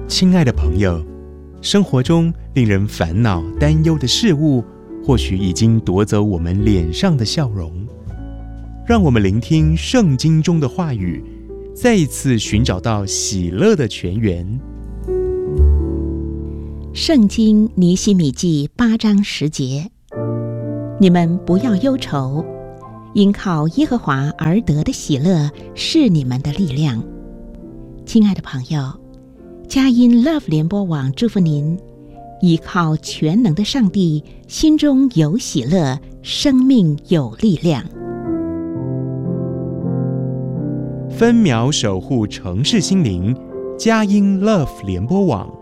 亲爱的朋友，生活中令人烦恼、担忧的事物，或许已经夺走我们脸上的笑容。让我们聆听圣经中的话语，再一次寻找到喜乐的泉源。 圣经尼希米记8章10节：你们不要忧愁，因靠耶和华而得的喜乐是你们的力量。亲爱的朋友，佳音 Love 联播网祝福您，依靠全能的上帝，心中有喜乐，生命有力量。 分秒守护城市心灵，佳音 Love 联播网。